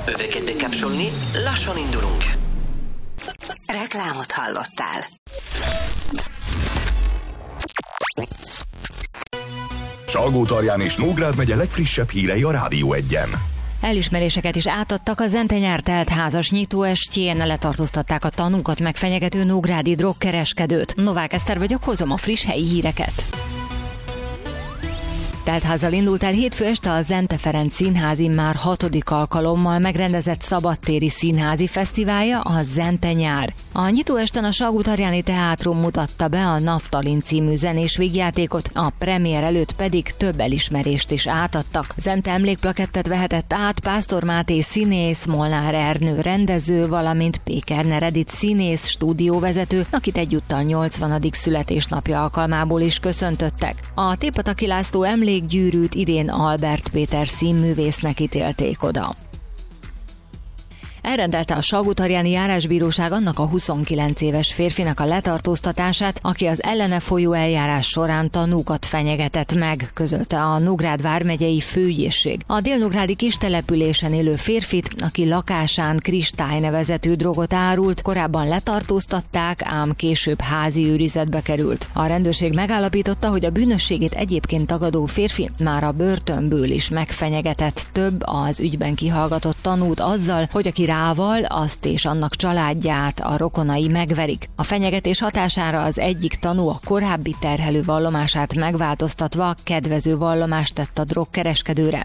Öveket bekapcsolni, lassan indulunk. Reklámot hallottál. Salgótarján és Nógrád megye legfrissebb hírei a Rádió 1-en. Elismeréseket is átadtak a Zente-nyár teltházas nyitóestjén, letartóztatták a tanúkat megfenyegető nógrádi drogkereskedőt. Novák Eszter vagyok, hozom a friss helyi híreket. Teltházzal indult el hétfő este a Zente Ferenc Színházi már 6. alkalommal megrendezett szabadtéri színházi fesztiválja, a Zente-nyár. A nyitóesten a Salgótarjáni Teátrum mutatta be a Naftalin című zenés vígjátékot, a premier előtt pedig több elismerést is átadtak. Zente emlékplakettet vehetett át Pásztor Máté színész, Molnár Ernő rendező, valamint Pékerner Edith színész, stúdióvezető, akit egyúttal 80. születésnapja alkalmából is köszöntöttek. A Tépataki László emlékgyűrűt idén Albert Péter színművésznek ítélték oda. Elrendelte a Salgótarjáni Járásbíróság annak a 29 éves férfinak a letartóztatását, aki az ellene folyó eljárás során tanúkat fenyegetett meg, közölte a Nógrád vármegyei főügyészség. A délnógrádi kistelepülésen élő férfit, aki lakásán kristály nevezetű drogot árult, korábban letartóztatták, ám később házi őrizetbe került. A rendőrség megállapította, hogy a bűnösségét egyébként tagadó férfi már a börtönből is megfenyegetett több az ügyben kihallgatott tanút azzal, hogy aki rával azt és annak családját, a rokonai megverik. A fenyegetés hatására az egyik tanú a korábbi terhelő vallomását megváltoztatva kedvező vallomást tett a drogkereskedőre.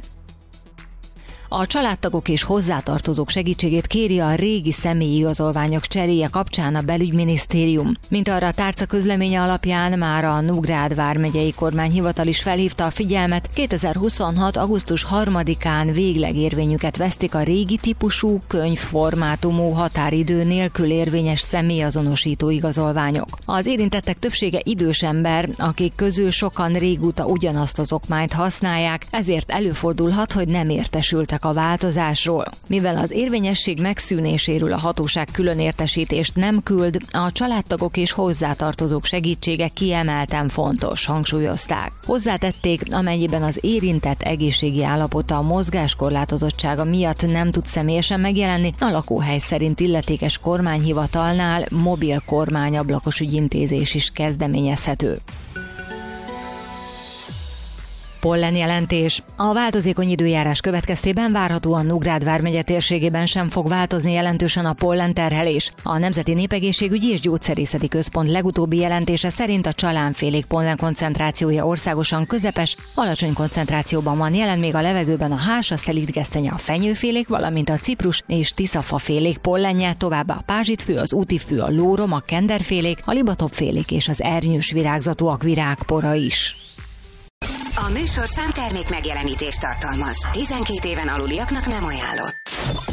A családtagok és hozzátartozók segítségét kéri a régi személyi igazolványok cseréje kapcsán a belügyminisztérium. Mint arra a tárca közleménye alapján már a Nógrád vármegyei kormányhivatal is felhívta a figyelmet, 2026. augusztus 3-án végleg érvényüket vesztik a régi típusú, könyvformátumú, határidő nélkül érvényes személyazonosító igazolványok. Az érintettek többsége idős ember, akik közül sokan régóta ugyanazt az okmányt használják, ezért előfordulhat, hogy nem értesültek a változásról. Mivel az érvényesség megszűnéséről a hatóság külön értesítést nem küld, a családtagok és hozzátartozók segítsége kiemelten fontos, hangsúlyozták. Hozzátették, amennyiben az érintett egészségi állapota a mozgáskorlátozottsága miatt nem tud személyesen megjelenni, a lakóhely szerint illetékes kormányhivatalnál mobil kormányablakos ügyintézés is kezdeményezhető. Pollenjelentés. A változékony időjárás következtében várhatóan Nógrád vármegye térségében sem fog változni jelentősen a pollenterhelés. A Nemzeti Népegészségügyi és Gyógyszerészeti Központ legutóbbi jelentése szerint a csalánfélék pollen koncentrációja országosan közepes, alacsony koncentrációban van jelen még a levegőben a hás, a szelídgesztenye, a fenyőfélék, valamint a ciprus és tiszafafélék pollenje, továbbá a pázsitfű, az útifű, a lórom, a kenderfélék, a libatopfélék és az ernyős virágzatúak virágpora is. A műsorszám termék megjelenítést tartalmaz. 12 éven aluliaknak nem ajánlott.